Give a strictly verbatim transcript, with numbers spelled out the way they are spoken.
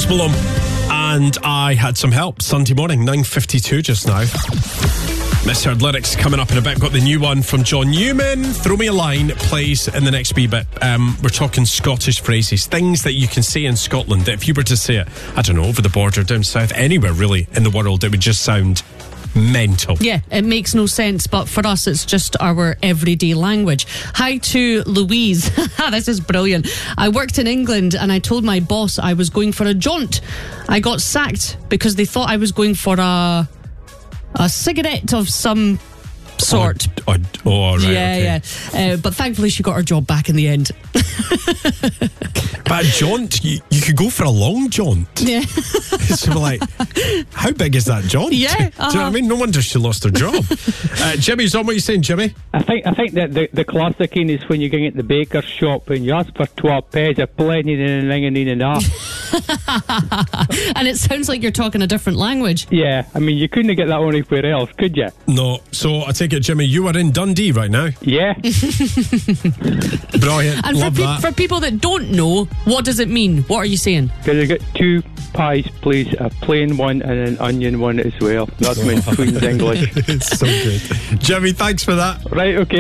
Post Malone. And I had some help Sunday morning, nine fifty-two just now. Misheard Lyrics coming up in a bit. Got the new one from John Newman. Throw Me a Line plays in the next wee bit. Um, we're talking Scottish phrases, things that you can say in Scotland that if you were to say it, I don't know, over the border, down south, anywhere really in the world, it would just sound mental. Yeah, it makes no sense, but for us it's just our everyday language. Hi to Louise. This is brilliant. I worked in England and I told my boss I was going for a jaunt. I got sacked because they thought I was going for a a cigarette of some sort. Oh, oh, oh right, yeah, okay. yeah. Uh, but thankfully she got her job back in the end. But a jaunt, you, you could go for a long jaunt. Yeah. So we're like, how big is that jaunt? Yeah. Uh-huh. Do you know what I mean? No wonder she lost her job. uh, Jimmy's on. What are you saying, Jimmy? I think I think that the, the classic in is when you're going at the baker's shop and you ask for twelve pence, a plenty and a ring and a half. And it sounds like you're talking a different language. Yeah, I mean, you couldn't get that anywhere else, could you? No. So I take it, Jimmy, you are in Dundee right now. Yeah. Brilliant. And for, Love pe- that. for people that don't know, what does it mean? What are you saying? Can I get two pies, please? A plain one and an onion one as well. That's my Queen's English. It's so good. Jimmy, thanks for that. Right, okay.